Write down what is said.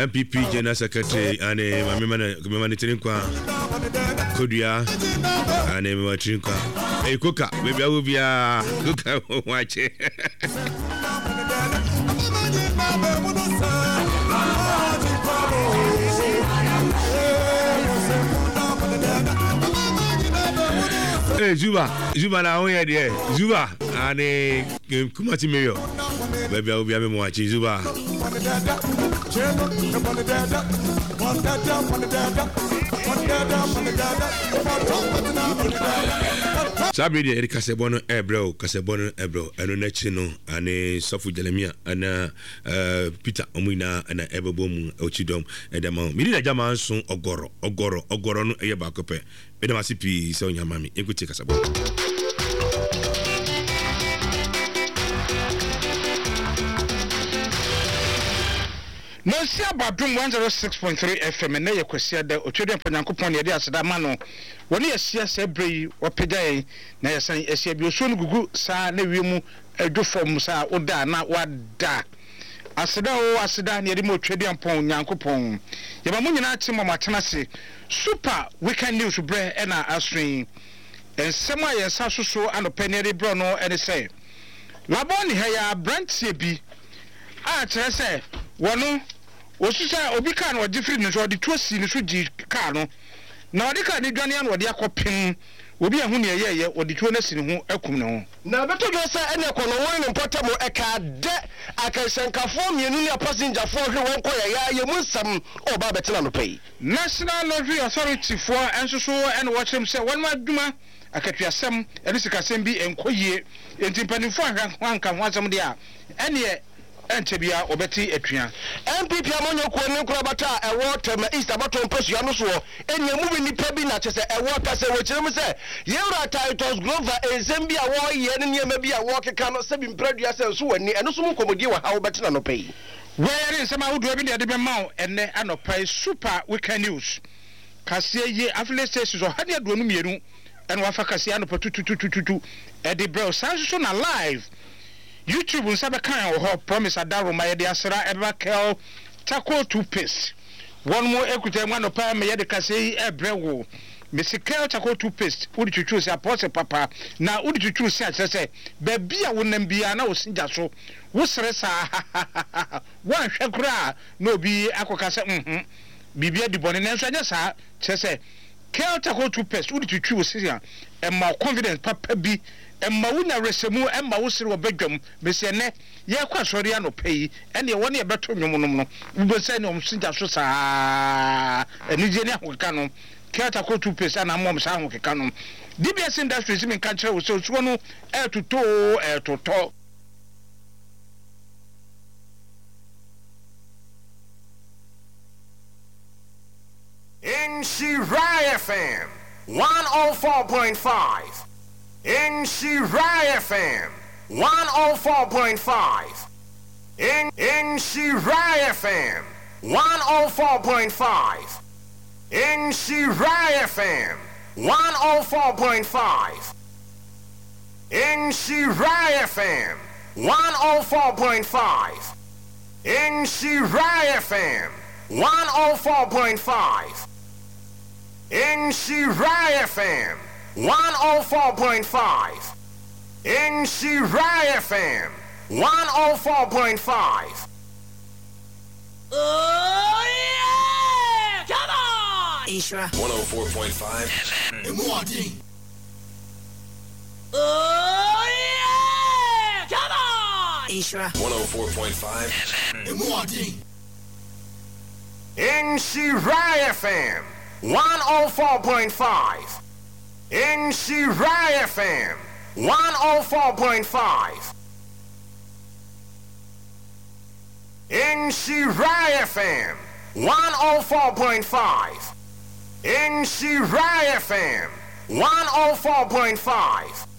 MPP General Secretary ane mamemane trinkwa Kodua ane mamemane trinkwa Koka baby awubia Koka wache Juba na onye de Juba ane Kumasi Mayor baby awubia me wache Juba Sabi de kasebono ebro eno na chi no ane Sofu Jeremia ana Peter Omuina ana ebebom ochidom edema mi di jama nso ogoro no eye ba kope edema sipi se onyama mi enkuti kasebono Nancy Abadum 106.3 FM na ye kwesi da otwede mpanyankopon ye de aseda ma no woni yesia se brei wopegyae na yesan yesia bi osuo no gugu sa na wiemu adwofom sa oda na wada aseda na ye de mo otwede mpon nyankopon ye ba mo nyina ati mo matena se super weekend news bre na asrin ensem a yensa soso anopenere bro no ene se laboni ha ya brantie bi a kire se wono osusa obi ka na odifiri no so de tosi no so gi ka no na odi ka ni dwane na odi akopem obi ahu ne yeye odi tuo na sini ho akum ne ho na beto do sa ene kono won no mpota mo eka de akasankafo mienu ne passenger fo hwe won koya ye munsam oba betena no pay National Lottery Authority for enso so ene watchem se won ma duma akatwiasem ene sikasem bi enkoyie entimpanifo anka ho asem de a ene Entebia obeti etua MPP amonyo ko ne nkura bata ewo tema East abaton posu ya no so enyemu bi nipa bi na chese ewo kase wo kirem se yewra titles Glover ezembi a wo ye ne niema bi a wo keka no se bi mpradua se so wani eno so mkomodi wa ha wo beti na no pay where nsema wodo bi de be ma enne anopai super weekend news kase ye afle station so hade aduonu mienu eno wafa kase anopa tututututu e de bro sanso na live YouTube unsabe kan ho promise adaro ma ye de asra eba kel taco toothpaste one more ekuta mu anopa me ye de kase ebrewo mesikel taco toothpaste udi chuchu se apose papa na udi chuchu se akese ba bia wonam bia na osinja so wo sere sa wan hwekura na obi akoka se bibia di bone na nso anya sa chese kel taco toothpaste udi chuchu se ya emma confidence papa bi emma wuna resemu emma wosiri obedwam bese ne ye kwa sori anopai ene woni e beto nwomnom no ubese ne omsinja so saa enije ne ahoka no kiata ko 2% na mom sa ahoka no DBS Industries min kan kire wo so no etoto in Shirai FM 104.5 in Shirai FM 104.5 in Shirai FM 104.5 in Shirai FM 104.5 in Shirai FM 104.5 in Shirai FM 104.5 in Shirai FM 104.5 in Shirai FM 104.5 Oh yeah! Come on! Ishra 104.5 FM. Oh yeah! Come on! Ishra 104.5 FM. In Shirai FM 104.5 in Shirai FM 104.5 in Shirai FM 104.5 in Shirai FM 104.5